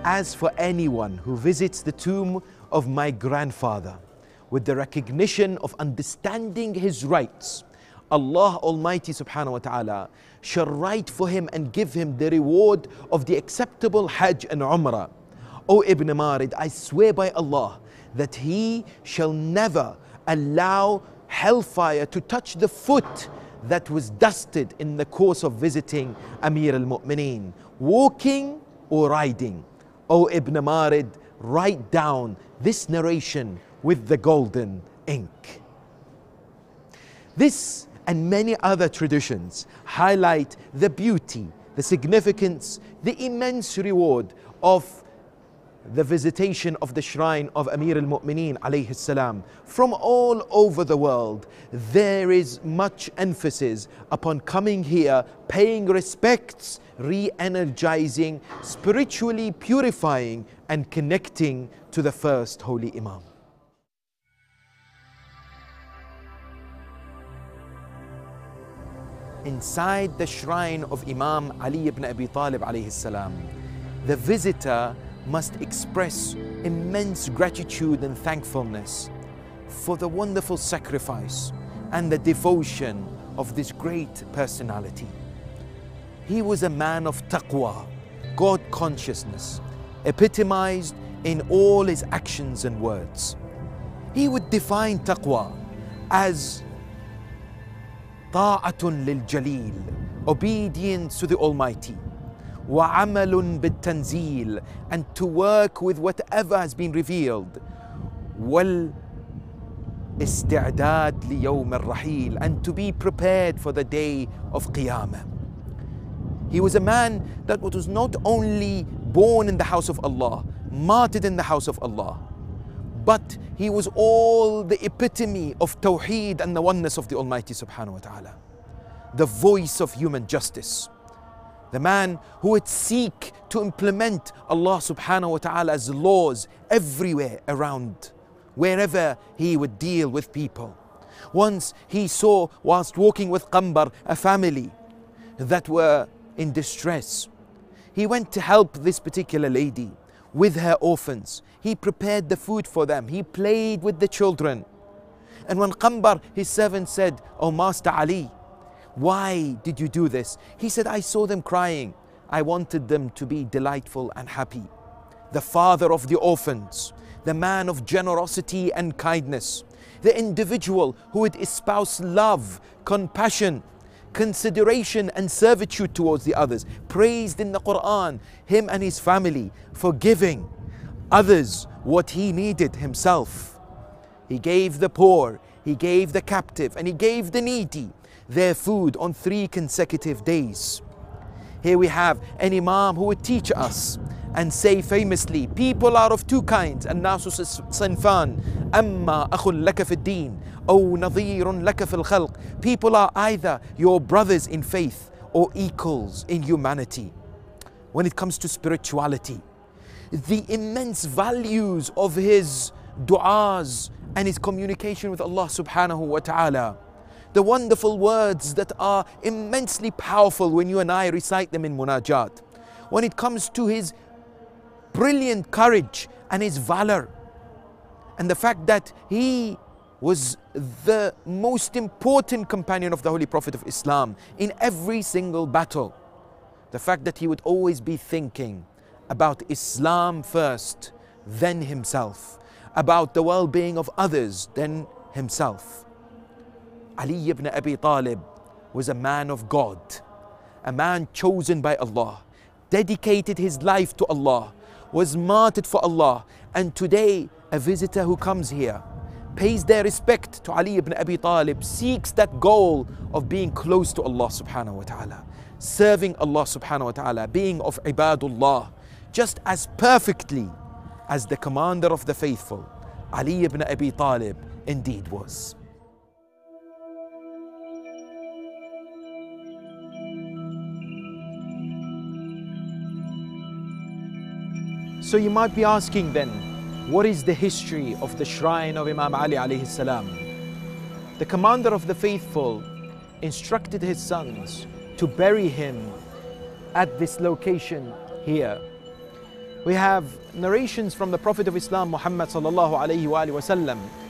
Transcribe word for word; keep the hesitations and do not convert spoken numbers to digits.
As for anyone who visits the tomb of my grandfather with the recognition of understanding his rights, Allah Almighty subhanahu wa ta'ala shall write for him and give him the reward of the acceptable Hajj and Umrah. O Ibn Marid, I swear by Allah that he shall never allow hellfire to touch the foot that was dusted in the course of visiting Amir al-Mu'mineen, walking or riding. O Ibn Marid, write down this narration with the golden ink. This and many other traditions highlight the beauty, the significance, the immense reward of the visitation of the shrine of Amir al-Mu'mineen alayhi salam. From all over the world, there is much emphasis upon coming here, paying respects, re-energizing, spiritually purifying and connecting to the first holy Imam. Inside the shrine of Imam Ali ibn Abi Talib alayhi salam, the visitor must express immense gratitude and thankfulness for the wonderful sacrifice and the devotion of this great personality. He was a man of taqwa, God consciousness, epitomized in all his actions and words. He would define taqwa as ta'atun lil jalil, obedience to the Almighty, وَعَمَلٌ بِالتَّنْزِيلِ, and to work with whatever has been revealed, وَالْإِسْتِعْدَادِ لِيَوْمِ الرَّحِيلِ, and to be prepared for the day of Qiyamah. He was a man that was not only born in the house of Allah, martyred in the house of Allah, but he was all the epitome of Tawheed and the oneness of the Almighty subhanahu wa ta'ala, the voice of human justice. The man who would seek to implement Allah subhanahu wa ta'ala's laws everywhere around, wherever he would deal with people. Once he saw, whilst walking with Qambar, a family that were in distress. He went to help this particular lady with her orphans. He prepared the food for them. He played with the children. And when Qambar, his servant, said, "Oh Master Ali, why did you do this?" He said, "I saw them crying. I wanted them to be delightful and happy." The father of the orphans, the man of generosity and kindness, the individual who would espouse love, compassion, consideration and servitude towards the others, praised in the Quran him and his family for giving others what he needed himself. He gave the poor, he gave the captive, and he gave the needy their food on three consecutive days. Here we have an Imam who would teach us and say famously, people are of two kinds, الناس صنفان أما أخ لك في الدين أو نظير لك في الخلق. People are either your brothers in faith or equals in humanity. When it comes to spirituality, the immense values of his du'as and his communication with Allah subhanahu wa ta'ala, the wonderful words that are immensely powerful when you and I recite them in munajat. When it comes to his brilliant courage and his valor, and the fact that he was the most important companion of the Holy Prophet of Islam in every single battle. The fact that he would always be thinking about Islam first, then himself, about the well-being of others, then himself. Ali ibn Abi Talib was a man of God, a man chosen by Allah, dedicated his life to Allah, was martyred for Allah, and today a visitor who comes here pays their respect to Ali ibn Abi Talib, seeks that goal of being close to Allah subhanahu wa ta'ala, serving Allah subhanahu wa ta'ala, being of ibadullah, just as perfectly as the commander of the faithful, Ali ibn Abi Talib, indeed was. So you might be asking then, what is the history of the shrine of Imam Ali alayhi salam? The commander of the faithful instructed his sons to bury him at this location here. We have narrations from the Prophet of Islam, Muhammad sallallahu alayhi wa alihi wasallam,